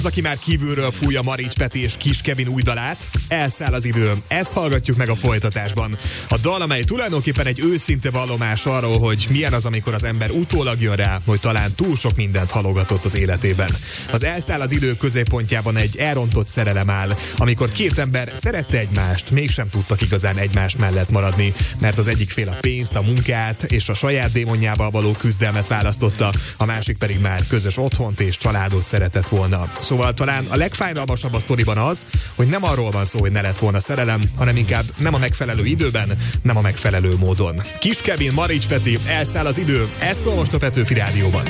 Az, aki már kívülről fújja Marics Peti és Kis Kevin új dalát, elszáll az idő. Ezt hallgatjuk meg a folytatásban. A dal, amely tulajdonképpen egy őszinte vallomás arról, hogy milyen az, amikor az ember utólag jön rá, hogy talán túl sok mindent halogatott az életében. Az elszáll az idő középpontjában egy elrontott szerelem áll, amikor két ember szerette egymást, mégsem tudtak igazán egymás mellett maradni, mert az egyik fél a pénzt, a munkát és a saját démonjával való küzdelmet választotta, a másik pedig már közös otthont és családot szeretett volna. Szóval talán a legfájdalmasabb a sztoriban az, hogy nem arról van szó, hogy ne lett volna szerelem, hanem inkább nem a megfelelő időben, nem a megfelelő módon. Kis Kevin, Marics Peti, elszáll az idő, ezt most a Petőfi Rádióban.